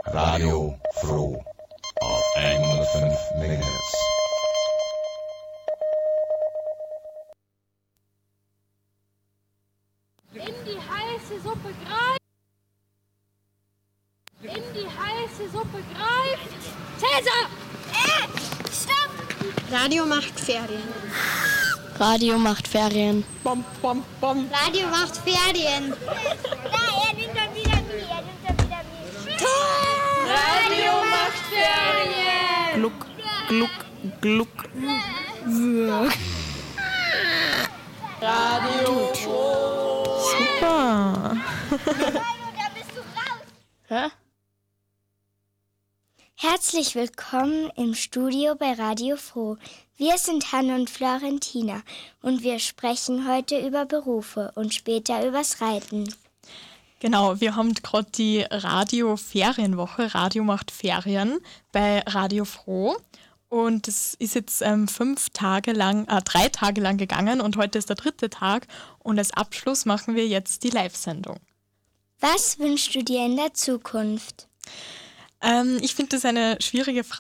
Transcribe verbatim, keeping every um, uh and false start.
Radio Froh auf hundertfünf Megahertz. In die heiße Suppe greift. In die heiße Suppe greift. Cäsar! Äh, stopp! Radio macht Ferien. Radio macht Ferien. Bom, bom, bom. Radio macht Ferien. Ja, er nimmt dann wieder nie. Er nimmt dann wieder nie. Toll! Radio macht Ferien. Gluck, gluck, gluck. Radio. Super. Da bist du raus. Hä? Herzlich willkommen im Studio bei Radio Froh. Wir sind Hanne und Florentina und wir sprechen heute über Berufe und später übers Reiten. Genau, wir haben gerade die Radio-Ferienwoche, Radio macht Ferien bei Radio Froh. Und es ist jetzt ähm, fünf Tage lang, äh, drei Tage lang gegangen und heute ist der dritte Tag. Und als Abschluss machen wir jetzt die Live-Sendung. Was wünschst du dir in der Zukunft? Ähm, ich finde das eine schwierige Frage.